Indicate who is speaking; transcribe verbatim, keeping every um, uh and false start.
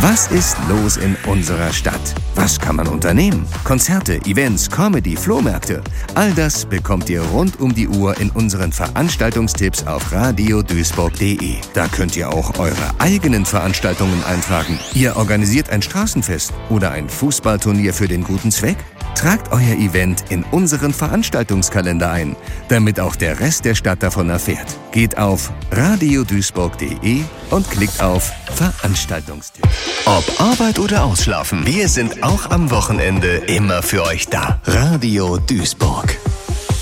Speaker 1: Was ist los in unserer Stadt? Was kann man unternehmen? Konzerte, Events, Comedy, Flohmärkte. All das bekommt ihr rund um die Uhr in unseren Veranstaltungstipps auf radio duisburg punkt de. Da könnt ihr auch eure eigenen Veranstaltungen eintragen. Ihr organisiert ein Straßenfest oder ein Fußballturnier für den guten Zweck? Tragt euer Event in unseren Veranstaltungskalender ein, damit auch der Rest der Stadt davon erfährt. Geht auf radio duisburg punkt de und klickt auf Veranstaltungstipps. Ob Arbeit oder Ausschlafen, wir sind auch am Wochenende immer für euch da. Radio Duisburg.